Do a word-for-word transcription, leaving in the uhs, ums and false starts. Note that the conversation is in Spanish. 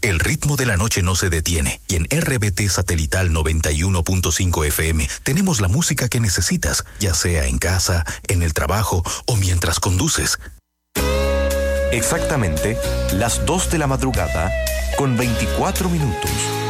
El ritmo de la noche no se detiene y en R B T Satelital noventa y uno punto cinco F M tenemos la música que necesitas, ya sea en casa, en el trabajo o mientras conduces. Exactamente las dos de la madrugada con veinticuatro minutos.